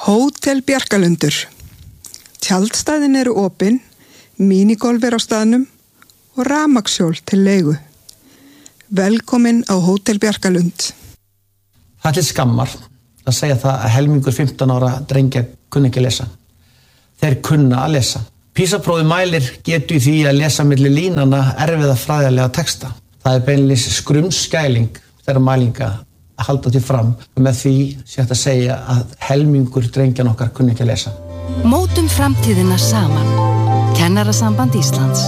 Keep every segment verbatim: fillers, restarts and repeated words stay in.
Hótel Bjarkalundur. Tjaldstæðin eru opin, mínigolf er á staðnum og rafmagnshjól til leigu. Velkomin á Hótel Bjarkalund. Það er til skammar að segja það að helmingur fimmtán ára drengja kunna ekki að lesa. Þeir kunna að lesa. PISA-prófið mælir getu í því að lesa milli línana erfiða fræðilega texta. Það er beinlínis skrumskæling þeirra mælinga að halda til fram og með því sé hægt að segja að helmingur drengjan okkar kunna ekki að lesa. Mótum framtíðina saman. Kennarasamband Íslands.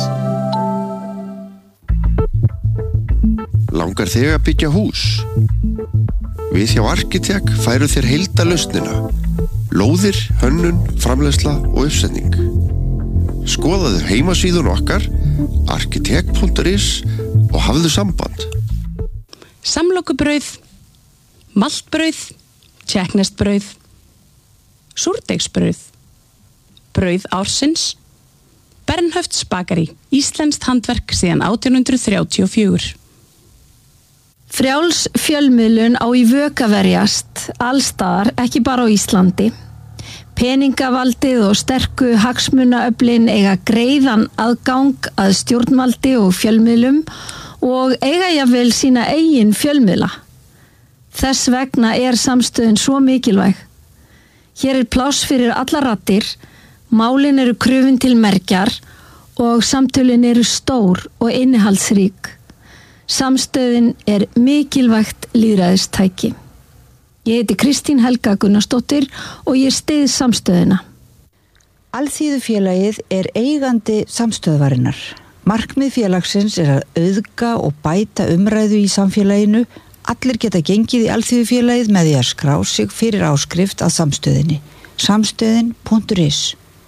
Langar þig að byggja hús? Við hjá Arkitek færu þér heildarlausnina. Lóðir, hönnun, framleiðsla og uppsetning. Skoðaðu heimasíðun okkar arkitek punktur is og hafðu samband. Samlokubrauð, maltbrauð, tékkneskt-brauð, súrdeigsbrauð, brauð ársins, Bernhöfts bakari, íslenskt handverk síðan átján hundrað þrjátíu og fjögur. Frjáls fjölmiðlun á í vök að verjast, allstaðar, ekki bara á Íslandi. Peningavaldið og sterku hagsmunaöflin eiga greiðan aðgang að stjórnvaldi og fjölmiðlum og eiga jafnvel sína eigin fjölmiðla. Þess vegna er samstöðin svo mikilvæg. Hér er pláss fyrir allar raddir, málin eru krufin til mergjar og samtölin eru stór og innihaldsrík. Samstöðin er mikilvægt lýðræðistæki. Ég heiti Kristín Helga Gunnarsdóttir og ég styð samstöðina. Alþýðufélagið er eigandi samstöðvarinnar. Markmið félagsins er að auðga og bæta umræðu í samfélaginu. Allir geta gengið í Alþýðufélagið með því að skrá sig fyrir áskrift að samstöðinni. Samstöðin punktur is.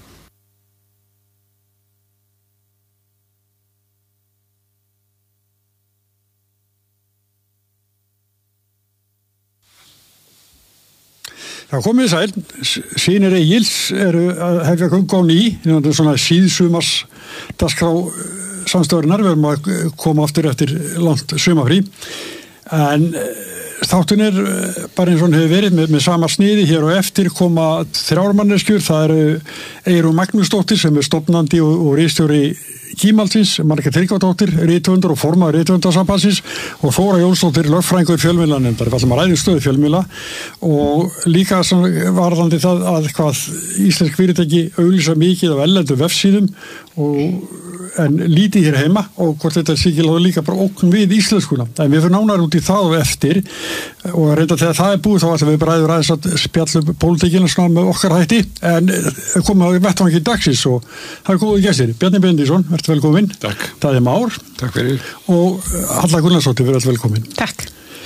Það komið sæl, sínir Egils eru að hefja göngu á ný, þetta er svona síðsumars dagskrá samstöðurinnar, við erum að koma aftur eftir langt sumafrí, en þáttun er bara eins og hann hefur verið með, með sama sniði hér og eftir koma þrjármanneskjur, það eru Eyrún Magnúsdóttir sem er stofnandi og, og ritstjóri Kímalsins, Margrét Tryggvadóttir, rithöfundur og formaður rithöfundarsambandsins og Þóra Jónsdóttir, lögfræðingur fjölmiðlanefndar, við ætlum að ræða stöðu fjölmiðla og líka varðandi það að hvað íslensk fyrirtæki auglýsa mikið af erlendum vefsíðum og en lítið hér heima og hvort þetta er sikilega líka bara ókn við íslenskuna. En við fyrir nánar út í það og eftir og reynda þegar það er búið þá ætlum við bara að ræða að spjallum pólitíkina svona með okkar hætti en komum að vettvangi dagsins og það er góðu gestir. Bjarni Benediktsson, verður velkominn. Takk. Daði Már. Takk fyrir. Og Halla Gunnarsdóttir, verður velkominn. Takk.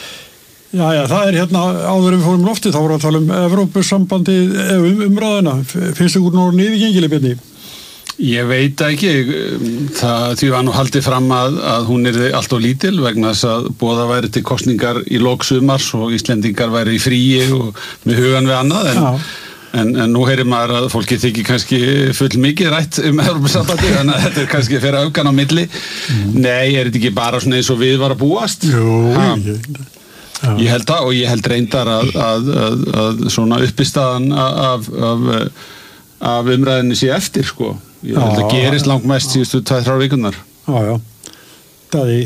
Já, já, það er hérna áður við fórum loftið, þá voru að tala um Evrópusambandi um umræðuna. Finnst ykkur nú niðurgengileg, Bjarni? Ég veit ekki, það því var nú haldið fram að, að hún er allt of lítil vegna þess að boða væri til kosningar í lok sumars og Íslendingar væri í fríi og með hugan við annað en, en, en nú heyrir maður að fólki þykir kannski full mikið rætt um Evrópusambandi þannig að þetta er kannski fyrir aukan á milli. Mm. Nei, er þetta ekki bara svona eins og við var að búast? Jú, ég, ég held það og ég held reyndar að, að, að, að svona uppistaðan af, af, af umræðinni sé eftir sko. Ég held að gerist langt mest síðustu tvær þrjár vikurnar. Já, já. Daði,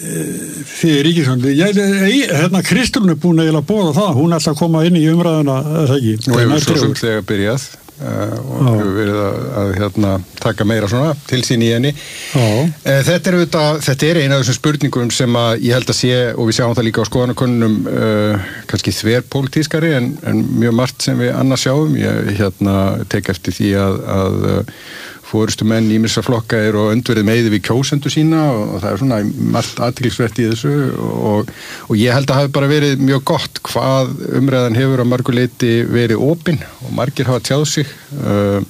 þið er ekki svona. Ég, hérna, Kristrún er búin að boða það. Hún er alltaf að koma inn í umræðuna, eða ekki? Nú hefur svo sem þegar byrjað uh, og já. Hefur verið að, að hérna, taka meira svona til sín í henni. Uh, þetta, er auðvitað, þetta er eina af þessum spurningum sem að ég held að sé, og við sjáum það líka á skoðanakönnunum, uh, kannski þverpólitískari en, en mjög margt sem við annars sjáum. Ég hérna, tek eftir því að, að forystu menn ýmissa flokka eru og öndverið meiði við kjósendur sína og það er svona margt athyglisvert í þessu og, og ég held að það hafi bara verið mjög gott hvað umræðan hefur að mörgu leyti verið opin og margir hafa tjáð sig. Uh,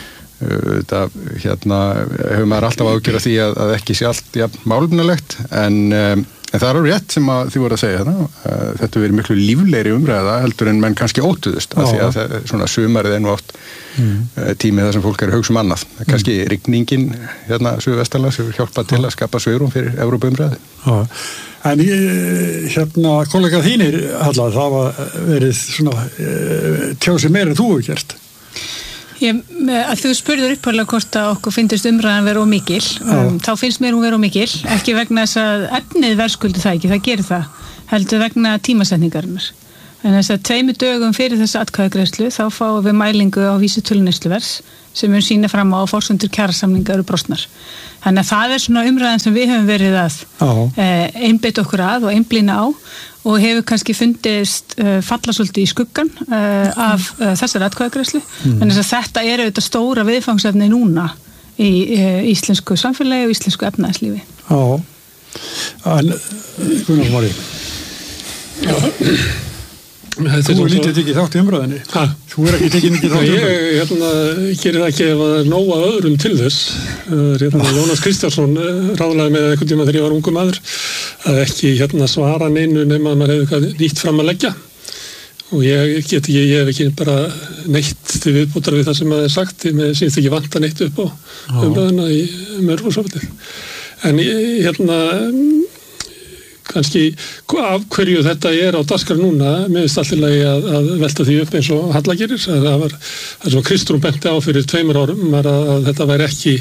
þetta hérna hefur maður alltaf ágjörð því að, að ekki sé allt ja, málefnalegt en, um, En það er alveg rétt sem að þið voru að segja þarna. Þetta verið miklu líflegri umræða heldur en menn kannski óttuðust. Af því að það, svona sumarið er nú oft mm. tímið þar sem fólk er að hugsa um annað. Mm. Kannski rigningin hérna suðvestanlands hefur hjálpað til að skapa svigrúm fyrir Evrópuumræðu. Já. En hérna kollega þínir, Halla, það var verið svona tjósið meira en þú hefur gert. Ég, að þú spurður upphörlega hvort að okkur finnst umræðan vera ómikil, um, þá finnst mér hún vera ómikil, ekki vegna þess að efnið verðskuldi það ekki, það gerir það, heldur vegna tímasetningarinnar. En þess að tveimur dögum fyrir þessa atkvæðagreiðslu þá fáum við mælingu á vísitölu neysluvers sem mun sýna fram á forsendur kjarasamninga eru brostnar. Þannig að það er svona umræðan sem við höfum verið að eh, einbeita okkur að og einblína á og hefur kannski fundist uh, falla svolítið í skuggan uh, af uh, þessari atkvæðagreiðslu. Mm. Þannig að þetta er auðvitað stóra viðfangsefni núna í uh, íslensku samfélagi og íslensku efnahagslífi. Já, en Gunnar Mari. Já. Þú er lítið tekið þátt í umræðinni. Ha? Þú er ekki tekið mikið þátt í umræðinni. Ég hérna, gerir það ekki ef að nóga öðrum til þess. Hérna, Jónas Kristjánsson ráðlaði með einhvern tíma þegar ég var ungu maður að ekki hérna, svara neinu nema að maður hefði eitthvað nýtt fram að leggja. Og ég get ekki, ég hef ekki bara neitt til viðbútar við það sem maður er sagt. Mér sýnst ekki vanta neitt upp á umræðina í mörgursofnið. En hérna kannski af hverju þetta er á dagskrá núna, mér finnst allir lagi að, að velta því upp eins og Halla gerir. Það var það sem Kristrún benti á fyrir tveimur árum að, að þetta væri ekki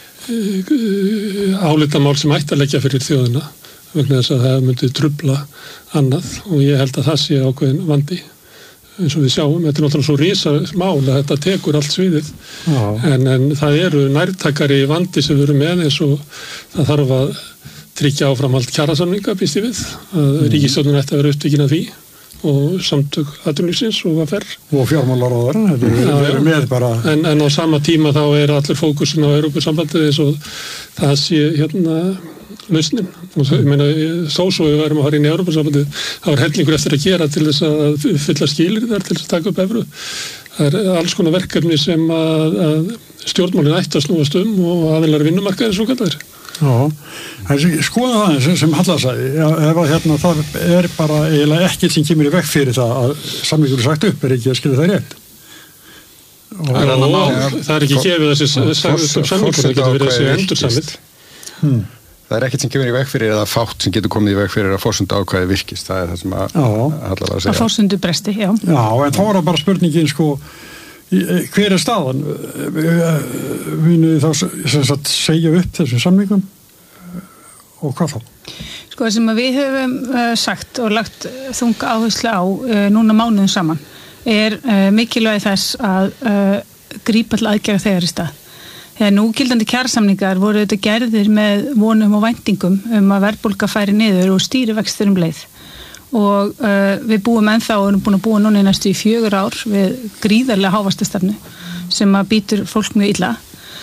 uh, álitamál sem ætti að leggja fyrir þjóðina vegna þess að það myndi trufla annað og ég held að það sé ákveðin vandi eins og við sjáum. Þetta er náttúrulega svo risa mál að þetta tekur allt sviðið en, en það eru nærtakari vandi sem við erum með eins og það þarf að tryggja áframhald kjarasamninga, býst ég við, að mm. ríkisstjórnin ætti að vera upptökin af því og samtök atvinnulífsins og V R. Og fjármálaráðar, þetta eru með bara... En, en á sama tíma þá er allir fókusin á Evrópusambandið eins og það sé hérna lausnin. Og ég meina, þó svo við værum að fara inn í Evrópusambandið, það var hellingur eftir að gera til þess að fylla skilir þar til þess að taka upp evru. Það er alls konar verkefni sem að, að stjórnmálin ætti að snúast um og aðilar vinnumarkaðir svo kallar. Já, skoða það sem, sem Halla sagði, ef að hérna það er bara eiginlega ekkert sem kemur í veg fyrir það að samningur er sagt upp, er ekki að skilja það rétt. Og, og, og, og það er ekki gefið þessi sagt upp samningur, það getur verið þessi endursamið. Hmm. Það er ekkert sem kemur í veg fyrir eða fátt sem getur komið í veg fyrir að forsendu ákvæði virkist, það er það sem að Halla var að segja. Að forsendu bresti, já. Já, en þá er það bara spurningin sko, hver er staðan? Vinuði þá sem sagt segja upp þessum samningum og hvað þá? Sko það sem við höfum uh, sagt og lagt þunga áherslu á uh, núna mánuðum saman er uh, mikilvægi þess að uh, grípa til aðgerða þegar í stað. Þegar núgildandi kjarasamningar voru þetta gerðir með vonum og væntingum um að verðbólga færi niður og stýrivextir um leið. Og uh, við búum ennþá og erum búin að búa núna í næstu í fjögur ár við gríðarlega hávastastefnu sem að býtur fólk mjög illa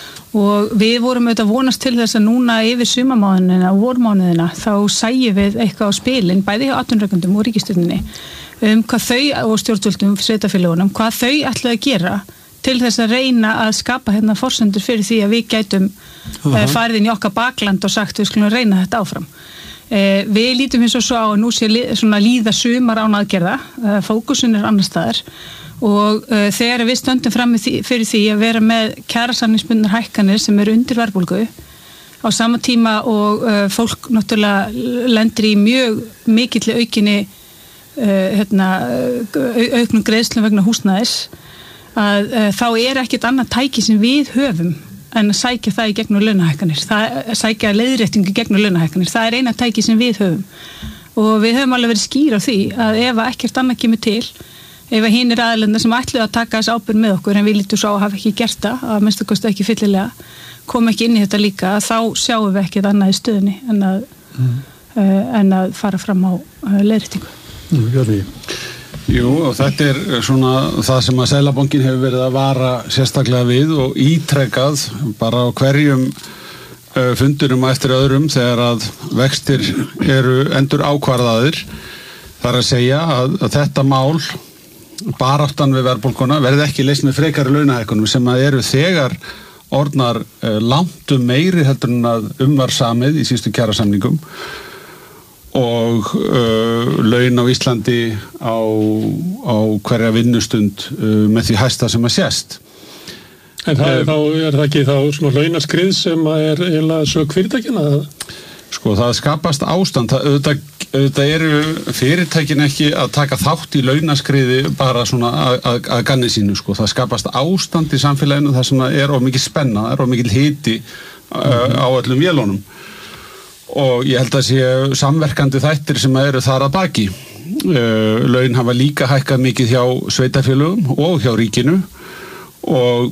og við vorum auðvitað vonast til þess að núna yfir sumarmánuðina og vormánuðina þá sæjum við eitthvað á spilin bæði hjá atvinnurekendum og ríkisstjórninni um hvað þau og stjórnvöldum sveitarfélögunum, hvað þau ætluðu að gera til þess að reyna að skapa hérna forsendur fyrir því að við gætum uh, farið inn í okkar bakland og sagt við skulum reyna þetta áfram. Eh, við lítum eins og svo á að nú sé li, svona líða sumar án aðgerða, eh, fókusun er annar staðar og eh, þegar við stöndum fram fyrir því að vera með kjarasamningsbundnar hækkanir sem eru undir verðbólgu á sama tíma og eh, fólk náttúrulega lendir í mjög mikill aukinni eh, hérna, auknum greiðslum vegna húsnæðis að eh, þá er ekkert annað tæki sem við höfum en að sækja það í gegnum launahækkanir, það sækja leiðréttingu í gegnum launahækkanir, það er eina tæki sem við höfum og við höfum alveg verið skýr á því að ef ekkert annað kemur til, ef að hinir aðlenda sem ætluðu að taka þessu ábyrgð með okkur en við lítum svo að hafa ekki gert það, að minnstu kosti ekki fyllilega, kom ekki inn í þetta líka, þá sjáum við ekkert annað í stöðunni en að, mm. uh, en að fara fram á uh, leiðréttingu. Mm, Jú, og þetta er svona það sem að Seðlabankinn hefur verið að vara sérstaklega við og ítrekað bara á hverjum uh, fundurum og eftir öðrum þegar að vextir eru endur ákvarðaðir. Það er að segja að, að þetta mál, baráttan við verðbólguna, verði ekki leyst með frekari launahækkunum sem að eru þegar orðnar uh, langt um meiri heldur en að um var samið í síðustu kjarasamningum. og uh, laun á Íslandi á, á hverja vinnustund uh, með því hæsta sem að sést. En það er, þá, er það ekki þá svona launaskrið sem er eiginlega sök fyrirtækina? Sko það skapast ástand, það, auðvitað, auðvitað eru fyrirtækin ekki að taka þátt í launaskriði bara svona að, að, að ganni sínu, sko. Það skapast ástand í samfélaginu þar sem er of mikið spenna, er of mikið hiti uh, á öllum vélunum. Og ég held að sé samverkandi þættir sem eru þar að baki. Uh, laun hafa líka hækkað mikið hjá sveitarfélögum og hjá ríkinu og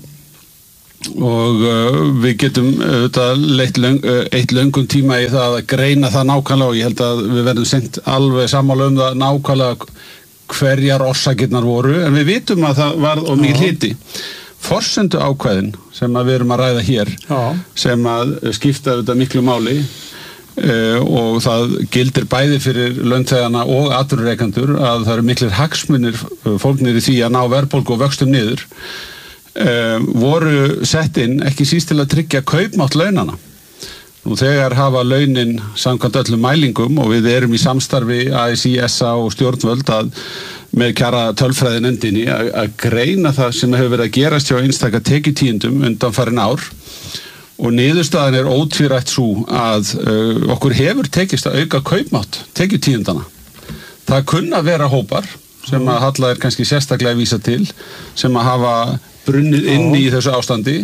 og uh, við getum auðvitað leitt löng, uh, eitt löngum tíma í það að greina það nákvæmlega og ég held að við verðum sent alveg sammála um það nákvæmlega hverjar orsakirnar voru en við vitum að það var of mikið hiti. Forsendu ákvæðin sem að við erum að ræða hér Já. Sem að skipta auðvitað miklu máli uh, og það gildir bæði fyrir launþegana og atvinnurekendur að það eru miklir hagsmunir fólknir í því að ná verðbólgu og vöxtum niður. Uh, voru sett inn ekki síst til að tryggja kaupmátt launana. Nú þegar hafa launin samkvæmt öllum mælingum og við erum í samstarfi A S I, S A og stjórnvöld að með kjara tölfræðinefndinni að, að greina það sem hefur verið að gerast hjá einstaka tekjutíundum undanfarin ár og niðurstaðan er ótvírætt sú að uh, okkur hefur tekist að auka kaupmátt tekjutíundana. Það kunna vera hópar sem að Halla er kannski sérstaklega vísa til sem að hafa brunnið inn í þessu ástandi,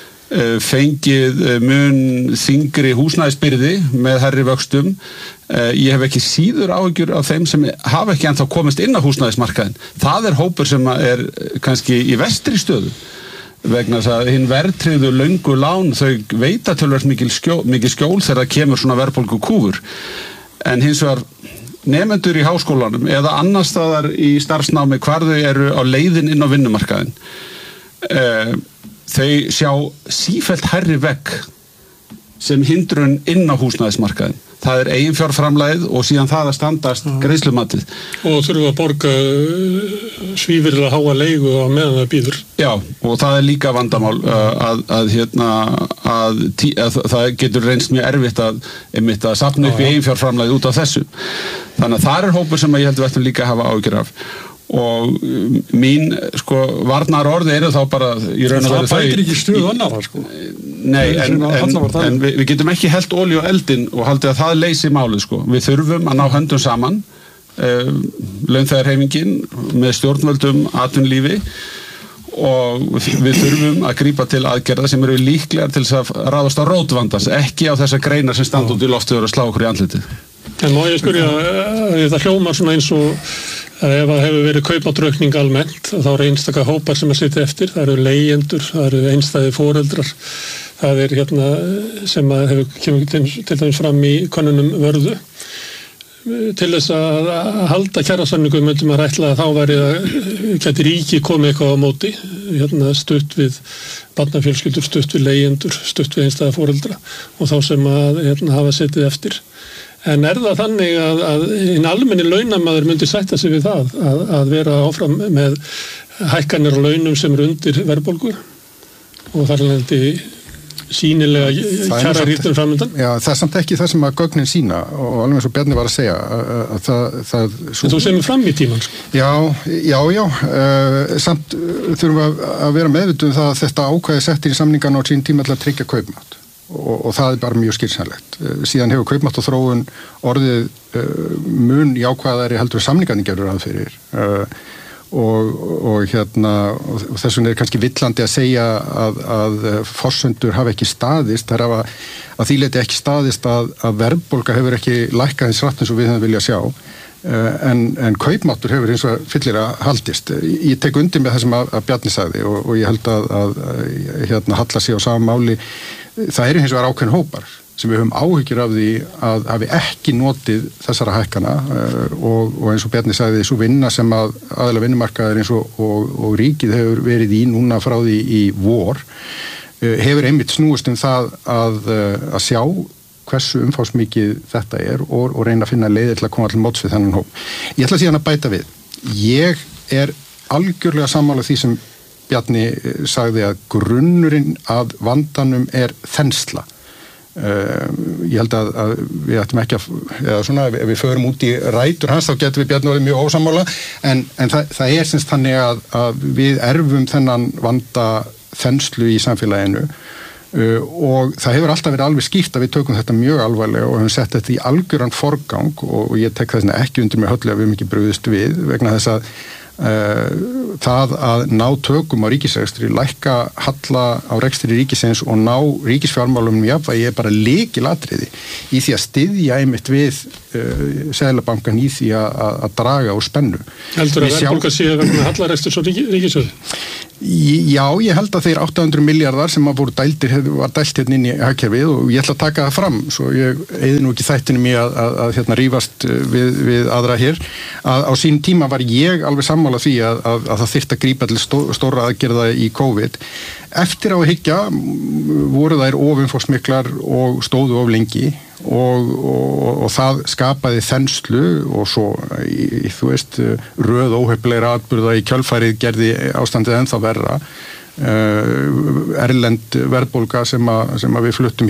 fengið mun þyngri húsnæðisbyrði með hærri vöxtum. Ég hef ekki síður áhyggjur af þeim sem hafa ekki ennþá komist inn á húsnæðismarkaðin. Það er hópur sem er kannski í vestri stöðu vegna þess að hinn verðtryggðu löngu lán þau veita töluvert mikil skjól, mikil skjól þegar það kemur svona verðbólgu kúfur. En hins vegar nemendur í háskólanum eða annar staðar í starfsnámi hvar þau eru á leiðin inn á vinnumarkaðin. Uh, þau sjá sífellt hærri vegg sem hindrun inn á húsnæðismarkaðin. Það er eiginfjárframlagið og síðan það að standast greiðslumatið. Og þurfum að borga svívirðilega háa leigu á meðan það býður. Já, og það er líka vandamál uh, að, að, hérna, að, tí, að það getur reynst mjög erfitt að, einmitt, að safna upp í eiginfjárframlagið út af þessu. Þannig að það er hópur sem ég held við ættum líka að hafa áhyggjur af. Og mín sko varnar orði eru þá bara í raun og veru þau. Það bætir ekki stuð annara sko. Nei, en, en, en við, við getum ekki hellt olíu á eldin og haldið að það leysi málið sko. Við þurfum að ná höndum saman uh, launþegarhreyfingin með stjórnvöldum atvinnulífi og við þurfum að grípa til aðgerða sem eru líklegar til þess að ráðast á rótvandas, ekki á þessa greinar sem standa út í loftu og slá okkur í andlitið. En má ég spyrja, þetta hljómar svona eins og ef það hefur verið kaupmáttaraukning almennt, þá eru einstaka hópar sem að sitja eftir, það eru leigjendur, það eru einstæði foreldrar, það er hérna sem að hefur kemur til, til dæmis fram í könnunum Vörðu. Til þess að halda kjarasamningum myndum að rætla að þá væri að gæti ríki komið eitthvað á móti, hérna stutt við barnafjölskyldur, stutt við leigjendur, stutt við einstæði foreldra og þá sem að hérna, hafa setið eftir. En er það þannig að, að einn almenni launamaður myndi sætta sig við það að, að vera áfram með hækkanir á launum sem eru undir verðbólgu og þar alveg sýnilega kjararýrtum framöndan? Já, það er samt ekki það sem að gögnin sína og alveg eins og Bjarni var að segja að, að það, það svo... En þú semur fram í tíman sko? Já, já, já uh, samt þurfum að, að vera meðvituð um það að þetta ákvæði settir í samningan á sín tíma til að tryggja kaupmátt. Og, og það er bara mjög skilsanlegt. Síðan hefur kaupmátt og þróun orðið uh, mun jákvæðari heldur samningarnir gerur að fyrir uh, og, og hérna og þess vegna er kannski villandi að segja að, að forsendur hafa ekki staðist, það er að, að því leiti ekki staðist að, að verðbólga hefur ekki lækkað eins rætt eins og við höfum vilja sjá. Uh, en, en kaupmáttur hefur eins og fyllilega haldist. Ég tek undir með það sem að, að Bjarni sagði og, og ég held að, að, að hérna Halla sig á sama máli. Það eru hins vegar ákveðin hópar sem við höfum áhyggjur af því að hafi ekki notið þessara hækkana uh, og, og eins og Bjarni sagði svo vinna sem að aðalega vinnumarkaðar eins og, og, og ríkið hefur verið í núna frá því í vor uh, hefur einmitt snúist um það að, uh, að sjá hversu umfásmikið þetta er og, og reyna að finna leiðir til að koma til móts við þennan hóp. Ég ætla síðan að bæta við. Ég er algjörlega sammála því sem Bjarni sagði að grunnurinn að vandanum er þensla. ég held að, að við ættum ekki að, eða svona, ef við förum út í rætur hans, þá getum við Bjarni orðið mjög ósammála, en, en það, það er semst þannig að, að við erfum þennan vanda þenslu í samfélaginu uh, og það hefur alltaf verið alveg skýrt að við tökum þetta mjög alvarlega og höfum sett þetta í algjöran forgang og, og ég tek þess vegna ekki undir mig höllu að við mikið brugðist við vegna þess að Uh, það að ná tökum á ríkisrekstri, lækka halla á rekstri ríkisins og ná ríkisfjármálum jafnvægi er bara lykilatriði í því að styðja einmitt við uh, Seðlabankann í því að, að draga úr spennu. Heldur að verðbólga sé vegna hallareksturs og ríkissjóði? Já, ég held að þeir átta hundruð milljarðar sem að voru dældir, var dælt hérna inn í hagkerfið og ég ætla að taka það fram, svo ég eyði nú ekki þættinum í að, að, að hérna rífast við, við aðra hér, að á sín tíma var ég alveg sammála því að, að, að það þyrfti að grípa til stó, stóra aðgerða í COVID. Eftir á að hyggja voru þær ofinfórsmiklar og stóðu of lengi og, og, og það skapaði þenslu og svo, í, þú veist, röð óhefnilegra atburða í kjölfærið gerði ástandið ennþá verra. Uh, erlend verðbólga sem, a, sem að við fluttum